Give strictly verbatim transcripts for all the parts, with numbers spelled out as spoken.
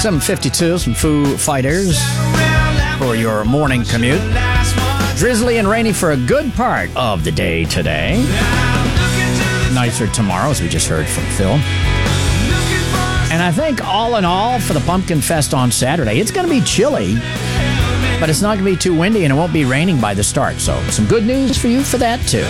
seven fifty-two, some Foo Fighters for your morning commute. Drizzly and rainy for a good part of the day today. Nicer tomorrow, as we just heard from Phil. And I think all in all, for the Pumpkin Fest on Saturday, it's going to be chilly, but it's not going to be too windy, and it won't be raining by the start. So some good news for you for that, too.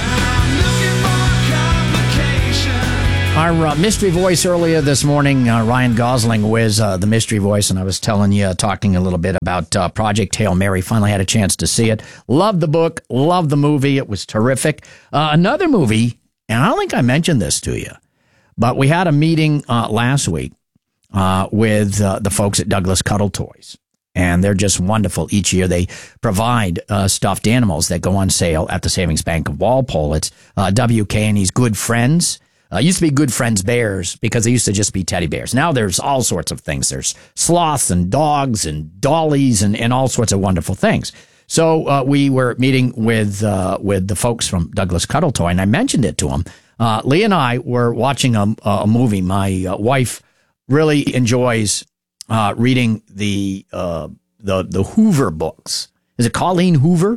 Our uh, mystery voice earlier this morning, uh, Ryan Gosling, was uh, the mystery voice, and I was telling you, uh, talking a little bit about uh, Project Hail Mary. Finally had a chance to see it. Loved the book, loved the movie. It was terrific. Uh, another movie, and I don't think I mentioned this to you, but we had a meeting uh, last week uh, with uh, the folks at Douglas Cuddle Toys, and they're just wonderful. Each year they provide uh, stuffed animals that go on sale at the Savings Bank of Walpole. It's uh, W K and he's Good Friends. Uh, used to be Good Friends Bears because they used to just be teddy bears. Now there's all sorts of things. There's sloths and dogs and dollies and, and all sorts of wonderful things. So uh, we were meeting with uh, with the folks from Douglas Cuddle Toy, and I mentioned it to them. Uh, Lee and I were watching a, a movie. My uh, wife really enjoys uh, reading the uh, the the Hoover books. Is it Colleen Hoover?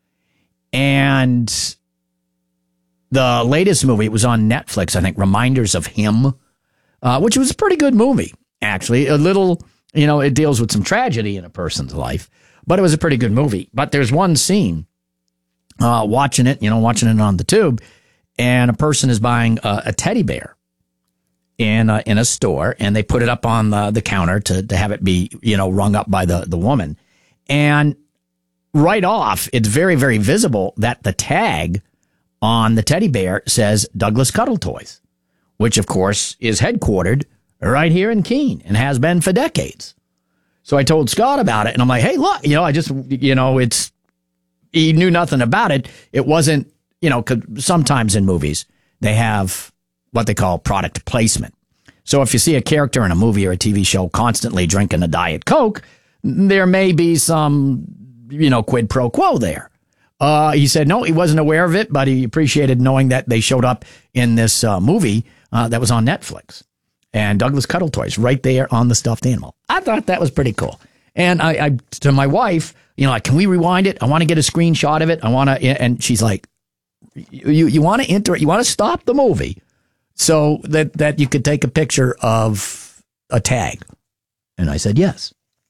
And the latest movie, it was on Netflix, I think, Reminders of Him, uh, which was a pretty good movie, actually. A little, you know, it deals with some tragedy in a person's life, but it was a pretty good movie. But there's one scene, uh, watching it, you know, watching it on the tube, and a person is buying a, a teddy bear in a, in a store, and they put it up on the, the counter to, to have it be, you know, rung up by the, the woman. And right off, it's very, very visible that the tag on the teddy bear says Douglas Cuddle Toys, which, of course, is headquartered right here in Keene and has been for decades. So I told Scott about it, and I'm like, hey, look, you know, I just, you know, it's, he knew nothing about it. It wasn't, you know, 'cause sometimes in movies, they have what they call product placement. So if you see a character in a movie or a T V show constantly drinking a Diet Coke, there may be some, you know, quid pro quo there. Uh, he said, no, he wasn't aware of it, but he appreciated knowing that they showed up in this uh, movie uh, that was on Netflix. And Douglas Cuddle Toys right there on the stuffed animal. I thought that was pretty cool. And I, I to my wife, you know, like, can we rewind it? I want to get a screenshot of it. I want to, and she's like, you you want to enter, you want to stop the movie so that, that you could take a picture of a tag. And I said, yes.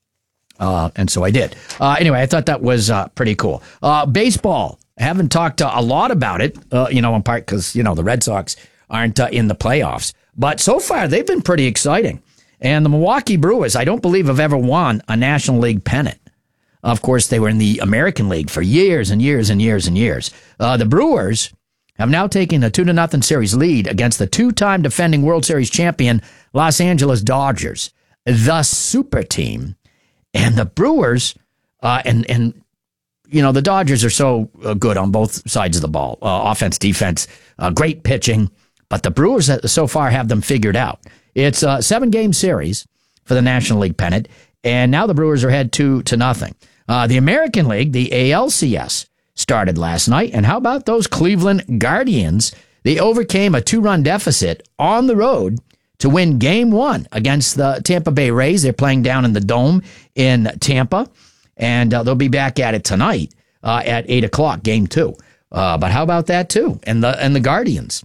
Uh, and so I did. Uh, anyway, I thought that was uh, pretty cool. Uh, baseball. I haven't talked uh, a lot about it, uh, you know, in part because, you know, the Red Sox aren't uh, in the playoffs. But so far, they've been pretty exciting. And the Milwaukee Brewers, I don't believe have ever won a National League pennant. Of course, they were in the American League for years and years and years and years. Uh, the Brewers have now taken a two to nothing series lead against the two-time defending World Series champion Los Angeles Dodgers, the super team. And the Brewers, uh, and, and you know, the Dodgers are so uh, good on both sides of the ball, uh, offense, defense, uh, great pitching. But the Brewers uh, so far have them figured out. It's a seven-game series for the National League pennant, and now the Brewers are ahead two to nothing. Uh, the American League, the A L C S, started last night. And how about those Cleveland Guardians? They overcame a two-run deficit on the road to win game one against the Tampa Bay Rays. They're playing down in the Dome in Tampa, and uh, they'll be back at it tonight uh, at eight o'clock, game two. Uh, but how about that, too? And the and the Guardians.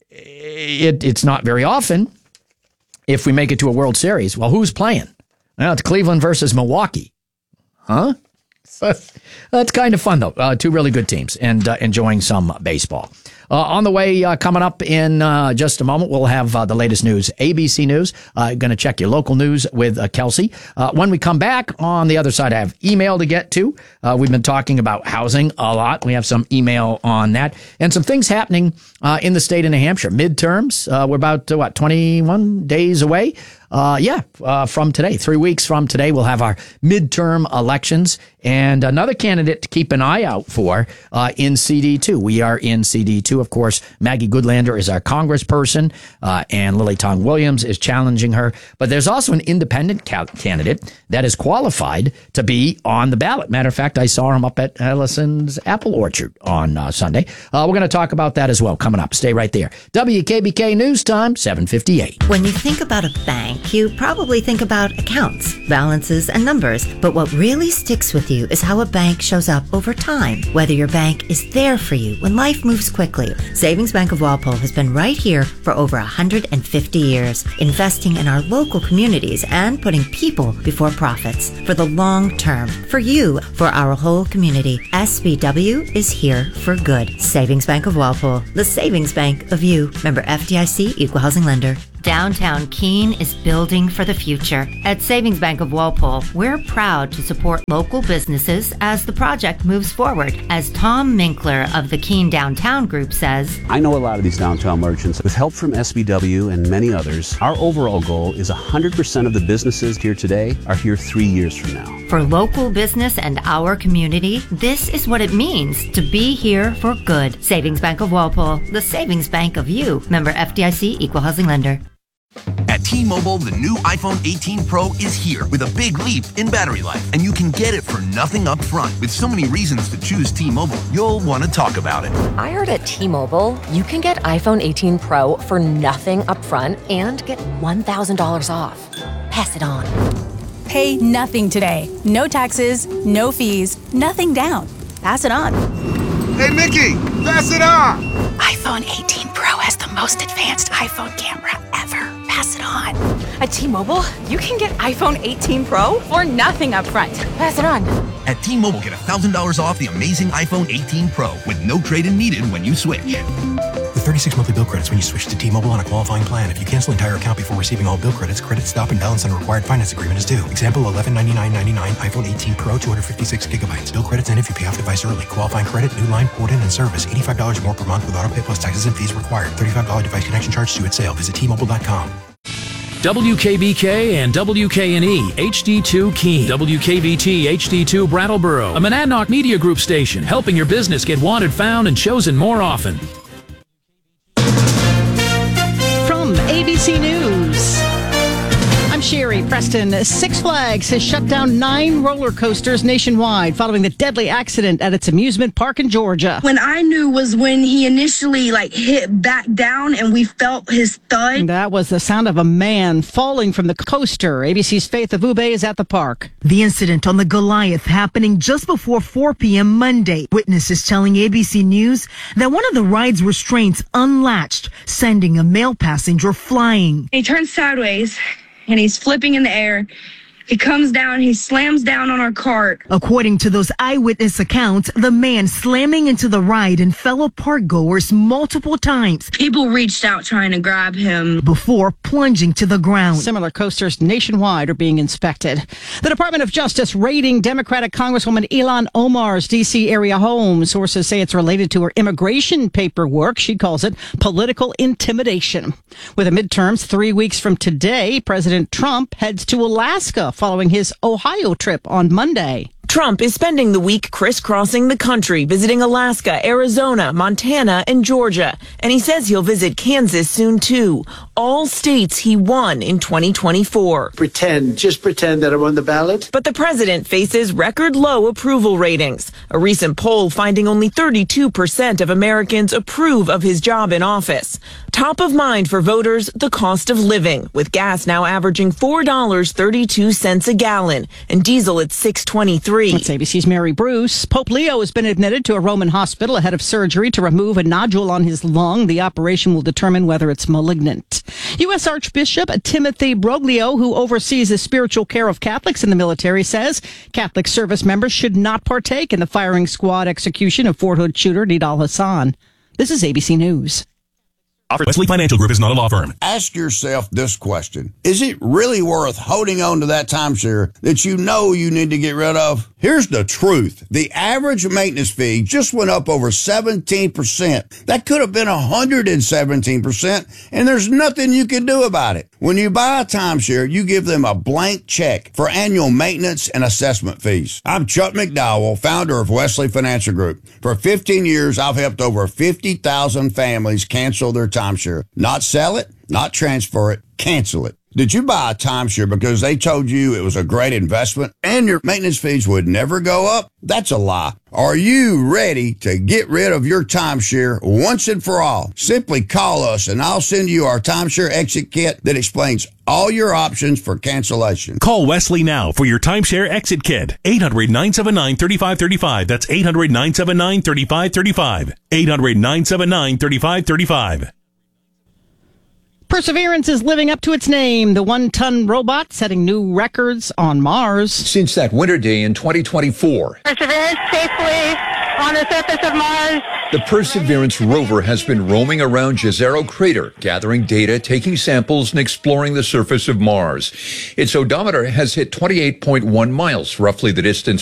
It, it's not very often if we make it to a World Series. Well, who's playing? Well, it's Cleveland versus Milwaukee. Huh? That's kind of fun, though. Uh, two really good teams and uh, enjoying some baseball. Uh, on the way, uh, coming up in uh, just a moment, we'll have uh, the latest news, A B C News. Uh, going to check your local news with uh, Kelsey. Uh, when we come back, on the other side, I have email to get to. Uh, we've been talking about housing a lot. We have some email on that and some things happening uh, in the state of New Hampshire. Midterms, uh, we're about, uh, what, twenty-one days away? Uh, yeah, uh, from today, three weeks from today, we'll have our midterm elections, and another candidate to keep an eye out for uh, in C D two. We are in C D two. to. Of course, Maggie Goodlander is our congressperson, uh, and Lily Tong Williams is challenging her. But there's also an independent ca- candidate that is qualified to be on the ballot. Matter of fact, I saw him up at Allison's Apple Orchard on uh, Sunday. Uh, we're going to talk about that as well coming up. Stay right there. W K B K News Time, seven fifty-eight. When you think about a bank, you probably think about accounts, balances, and numbers. But what really sticks with you is how a bank shows up over time. Whether your bank is there for you when life moves quickly. Savings Bank of Walpole has been right here for over one hundred fifty years, investing in our local communities and putting people before profits for the long term. For you, for our whole community, S B W is here for good. Savings Bank of Walpole, the savings bank of you. Member F D I C, Equal Housing Lender. Downtown Keene is building for the future. At Savings Bank of Walpole, we're proud to support local businesses as the project moves forward. As Tom Minkler of the Keene Downtown Group says, I know a lot of these downtown merchants. With help from S B W and many others, our overall goal is one hundred percent of the businesses here today are here three years from now. For local business and our community, this is what it means to be here for good. Savings Bank of Walpole, the savings bank of you. Member F D I C, Equal Housing Lender. At T-Mobile, the new iPhone eighteen Pro is here with a big leap in battery life, and you can get it for nothing up front. With so many reasons to choose T-Mobile, you'll want to talk about it. I heard at T-Mobile, you can get iPhone eighteen Pro for nothing up front and get one thousand dollars off. Pass it on. Pay nothing today. No taxes, no fees, nothing down. Pass it on. Hey, Mickey, pass it on. iPhone eighteen Pro has the most advanced iPhone camera ever. Pass it on. At T-Mobile, you can get iPhone eighteen Pro for nothing up front. Pass it on. At T-Mobile, get one thousand dollars off the amazing iPhone eighteen Pro with no trade-in needed when you switch. With thirty-six monthly bill credits when you switch to T-Mobile on a qualifying plan. If you cancel entire account before receiving all bill credits, credit stop and balance on a required finance agreement is due. Example, eleven ninety-nine ninety-nine, iPhone eighteen Pro, two hundred fifty-six gigabytes. Bill credits end if you pay off device early. Qualifying credit, new line, port in, and service. eighty-five dollars more per month with auto pay plus taxes and fees required. thirty-five dollars device connection charge due at sale. Visit T Mobile dot com. W K B K and W K N E H D two Keene, W K B T H D two Brattleboro, a Monadnock Media Group station, helping your business get wanted, found, and chosen more often. From A B C News, I'm Sherry Preston. Six Flags has shut down nine roller coasters nationwide following the deadly accident at its amusement park in Georgia. When I knew was when he initially like hit back down and we felt his thud. That was the sound of a man falling from the coaster. A B C's Faith Avube is at the park. The incident on the Goliath happening just before four p.m. Monday. Witnesses telling A B C News that one of the ride's restraints unlatched, sending a male passenger flying. He turns sideways and he's flipping in the air. He comes down, he slams down on our cart. According to those eyewitness accounts, the man slamming into the ride and fellow park goers multiple times. People reached out trying to grab him before plunging to the ground. Similar coasters nationwide are being inspected. The Department of Justice raiding Democratic Congresswoman Ilhan Omar's D C area home. Sources say it's related to her immigration paperwork. She calls it political intimidation. With the midterms three weeks from today, President Trump heads to Alaska following his Ohio trip on Monday. Trump is spending the week crisscrossing the country, visiting Alaska, Arizona, Montana, and Georgia. And he says he'll visit Kansas soon, too. All states he won in twenty twenty-four. Pretend, just pretend that I'm on the ballot. But the president faces record low approval ratings. A recent poll finding only thirty-two percent of Americans approve of his job in office. Top of mind for voters, the cost of living, with gas now averaging four dollars and thirty-two cents a gallon and diesel at six dollars and twenty-three cents. That's A B C's Mary Bruce. Pope Leo has been admitted to a Roman hospital ahead of surgery to remove a nodule on his lung. The operation will determine whether it's malignant. U S Archbishop Timothy Broglio, who oversees the spiritual care of Catholics in the military, says Catholic service members should not partake in the firing squad execution of Fort Hood shooter Nidal Hassan. This is A B C News. Wesley Financial Group is not a law firm. Ask yourself this question. Is it really worth holding on to that timeshare that you know you need to get rid of? Here's the truth. The average maintenance fee just went up over seventeen percent. That could have been one hundred seventeen percent, and there's nothing you can do about it. When you buy a timeshare, you give them a blank check for annual maintenance and assessment fees. I'm Chuck McDowell, founder of Wesley Financial Group. For fifteen years, I've helped over fifty thousand families cancel their timeshare. Not sell it, not transfer it, cancel it. Did you buy a timeshare because they told you it was a great investment and your maintenance fees would never go up? That's a lie. Are you ready to get rid of your timeshare once and for all? Simply call us and I'll send you our timeshare exit kit that explains all your options for cancellation. Call Wesley now for your timeshare exit kit. eight hundred, nine seven nine, three five three five. That's eight hundred, nine seven nine, three five three five. eight hundred, nine seven nine, three five three five. Perseverance is living up to its name. The one-ton robot setting new records on Mars. Since that winter day in twenty twenty-four, Perseverance safely on the surface of Mars. The Perseverance rover has been roaming around Jezero Crater, gathering data, taking samples, and exploring the surface of Mars. Its odometer has hit twenty-eight point one miles, roughly the distance